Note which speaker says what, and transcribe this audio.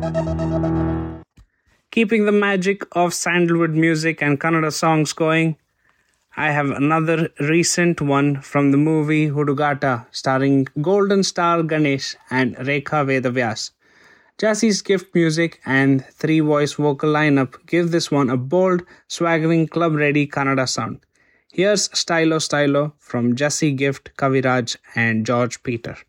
Speaker 1: Keeping the magic of sandalwood music and Kannada songs going, I have another recent one from the movie Hudugata, starring Golden Star Ganesh and Rekha Vedavyas. Jassie's gift music and three-voice vocal lineup give this one a bold, swaggering, club-ready Kannada sound. Here's Stylo Stylo from Jassie Gift, Kaviraj and George Peter.